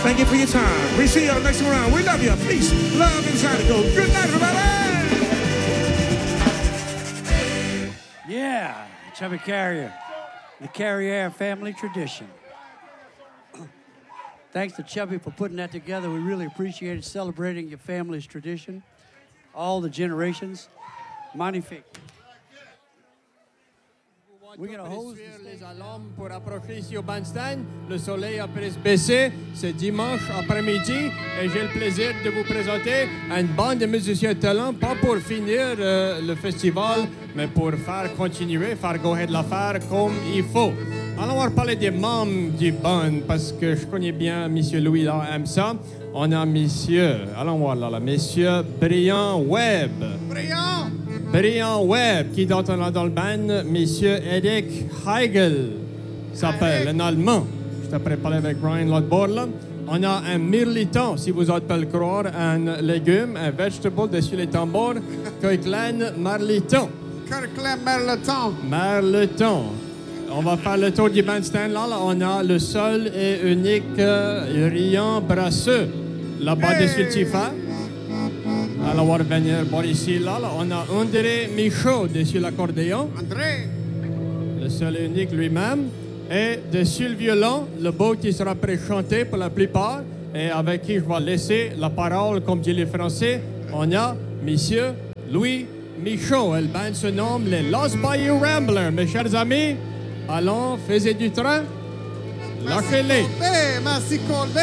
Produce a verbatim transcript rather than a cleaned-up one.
Thank you for your time. We see y'all next round. We love you. Peace, love, and try to go. Good night, everybody. Yeah, Chubby Carrier, the Carrier family tradition. Thanks to Chubby for putting that together. We really appreciate it, celebrating your family's tradition, all the generations. Magnifique. We're going to hose les alarmes pour approcher ici au bandstand. Le soleil a presque baissé. C'est dimanche après-midi et j'ai le plaisir de vous présenter une bande de musiciens de talent, pas pour finir euh, le festival, mais pour faire continuer, faire go ahead l'affaire comme il faut. Alors, on va parler des membres du band parce que je connais bien Monsieur Louis là, aime ça. On a Monsieur, allons voir là, là Monsieur Brian Webb. Brian! Brian Webb, qui est dans, dans le band, Monsieur Eric Heigl, s'appelle, un Allemand. Je t'ai préparé avec Brian l'autre bord, là. On a un mirliton, si vous êtes pas le croire, un légume, un vegetable dessus les tambours, Kirkland Marliton. Kirkland Marliton. Marliton. On va faire le tour du bandstand, là. là. On a le seul et unique euh, Rian Brasseux, là-bas Hey! dessus le Tifa. Alors, on va revenir voir ici, là, là. On a André Michaud dessus l'accordéon. André. Le seul et unique lui-même. Et dessus le violon, le beau qui sera pré-chanté pour la plupart, et avec qui je vais laisser la parole, comme disent les Français, on a Monsieur Louis Michaud. Et le band se nomme les Lost Bayou Ramblers. Mes chers amis, allons, faisez du train. Lâchez-les. Merci, Colbert.